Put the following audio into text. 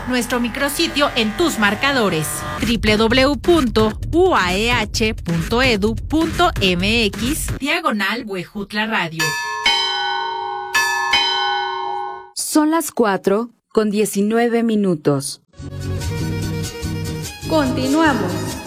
nuestro micrositio en tus marcadores www.uaeh.edu.mx/Huejutla Radio. Son las 4:19. Continuamos.